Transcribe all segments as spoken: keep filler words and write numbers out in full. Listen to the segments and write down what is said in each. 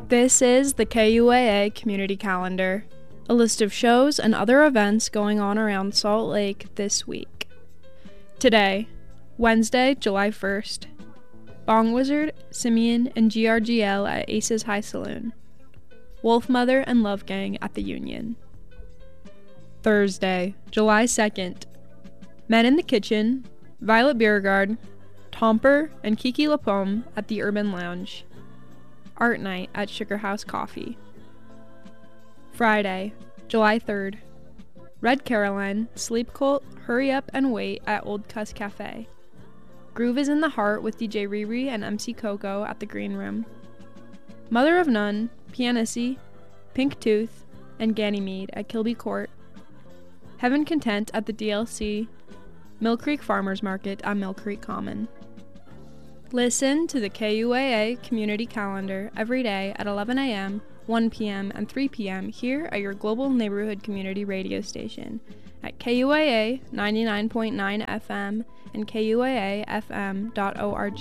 This is the K U A A Community Calendar, a list of shows and other events going on around Salt Lake this week. Today, Wednesday, July first, Bong Wizard, Simeon, and G R G L at Aces High Saloon. Wolf Mother and Love Gang at the Union. Thursday, July second, Men in the Kitchen, Violet Beauregard, Tomper, and Kiki Lapome at the Urban Lounge. Art Night at Sugar House Coffee. Friday, July third, Red Caroline, Sleep Cult, Hurry Up and Wait at Old Cuss Cafe. Groove is in the Heart with D J Riri and M C Coco at the Green Room. Mother of None, Pianissi, Pink Tooth, and Ganymede at Kilby Court. Heaven Content at the D L C. Mill Creek Farmers Market at Mill Creek Common. Listen to the K U A A Community Calendar every day at eleven a.m., one p.m., and three p.m. here at your Global Neighborhood Community Radio station at K U A A ninety-nine point nine F M and K U A A F M dot org.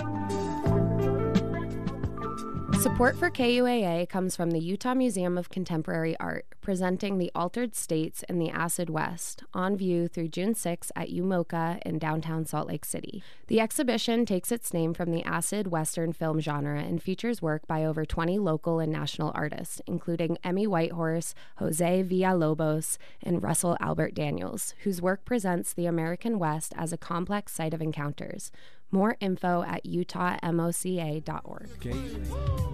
Support for K U A A comes from the Utah Museum of Contemporary Art, presenting The Altered States in the Acid West, on view through June sixth at U M O C A in downtown Salt Lake City. The exhibition takes its name from the acid Western film genre and features work by over twenty local and national artists, including Emmy Whitehorse, Jose Villalobos, and Russell Albert Daniels, whose work presents the American West as a complex site of encounters. More info at utah moca dot org.